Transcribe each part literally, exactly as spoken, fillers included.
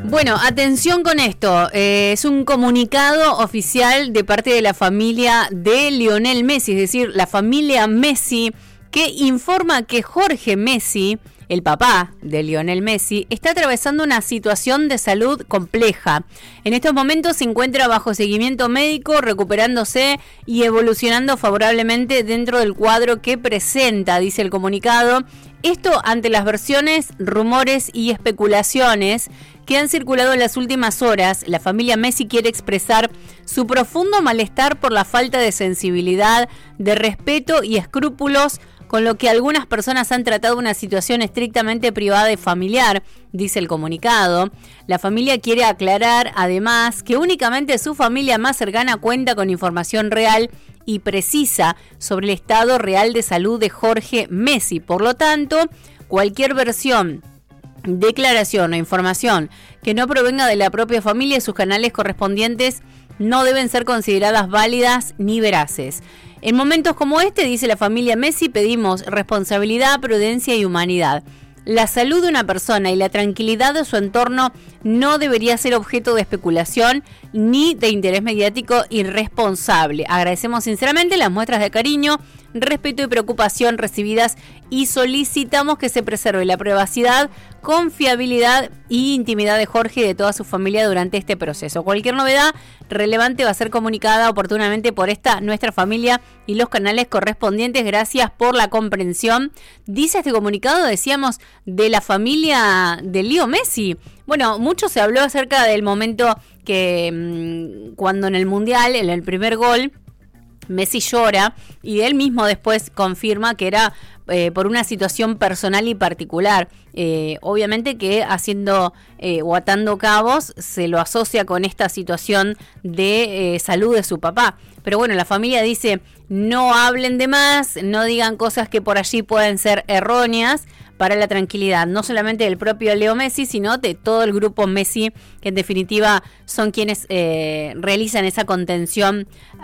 Bueno, atención con esto, eh, es un comunicado oficial de parte de la familia de Lionel Messi, es decir, la familia Messi, que informa que Jorge Messi, el papá de Lionel Messi, está atravesando una situación de salud compleja. En estos momentos se encuentra bajo seguimiento médico, recuperándose y evolucionando favorablemente dentro del cuadro que presenta, dice el comunicado. Esto ante las versiones, rumores y especulaciones que han circulado en las últimas horas. La familia Messi quiere expresar su profundo malestar por la falta de sensibilidad, de respeto y escrúpulos con lo que algunas personas han tratado una situación estrictamente privada y familiar, dice el comunicado. La familia quiere aclarar, además, que únicamente su familia más cercana cuenta con información real y precisa sobre el estado real de salud de Jorge Messi. Por lo tanto, cualquier versión, declaración o información que no provenga de la propia familia y sus canales correspondientes no deben ser consideradas válidas ni veraces. En momentos como este, dice la familia Messi, pedimos responsabilidad, prudencia y humanidad. La salud de una persona y la tranquilidad de su entorno no debería ser objeto de especulación ni de interés mediático irresponsable. Agradecemos sinceramente las muestras de cariño, respeto y preocupación recibidas y solicitamos que se preserve la privacidad, confiabilidad y intimidad de Jorge y de toda su familia durante este proceso. Cualquier novedad relevante va a ser comunicada oportunamente por esta nuestra familia y los canales correspondientes. Gracias por la comprensión. Dice este comunicado, decíamos, de la familia de Leo Messi. Bueno, mucho se habló acerca del momento que mmm, cuando en el Mundial, en el primer gol, Messi llora y él mismo después confirma que era eh, por una situación personal y particular. Eh, obviamente que haciendo eh, o atando cabos se lo asocia con esta situación de eh, salud de su papá. Pero bueno, la familia dice, no hablen de más, no digan cosas que por allí pueden ser erróneas, para la tranquilidad, no solamente del propio Leo Messi, sino de todo el grupo Messi, que en definitiva son quienes eh, realizan esa contención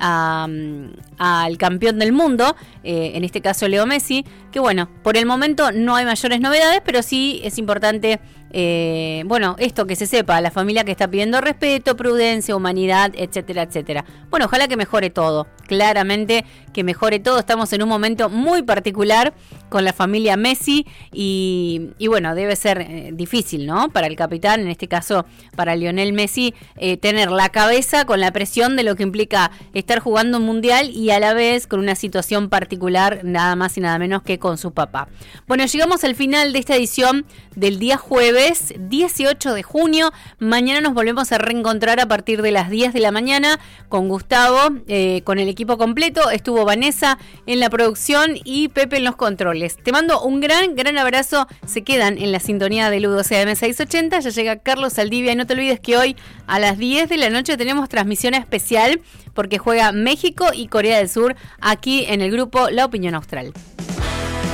um, al campeón del mundo, eh, en este caso Leo Messi, que bueno, por el momento no hay mayores novedades, pero sí es importante, eh, bueno, esto que se sepa, la familia que está pidiendo respeto, prudencia, humanidad, etcétera, etcétera. Bueno, ojalá que mejore todo, claramente que mejore todo, estamos en un momento muy particular con la familia Messi y, y bueno, debe ser eh, difícil, ¿no? Para el capitán, en este caso para Lionel Messi, eh, tener la cabeza con la presión de lo que implica estar jugando un mundial y a la vez con una situación particular, nada más y nada menos que con su papá. Bueno, llegamos al final de esta edición del día jueves dieciocho de junio. Mañana nos volvemos a reencontrar a partir de las diez de la mañana con Gustavo, eh, con el equipo completo. Estuvo Vanessa en la producción y Pepe en los controles. Te mando un gran, gran abrazo. Se quedan en la sintonía de Ludo C M seiscientos ochenta. Ya llega Carlos Saldivia y no te olvides que hoy a las diez de la noche tenemos transmisión especial porque juega México y Corea del Sur aquí en el grupo La Opinión Austral.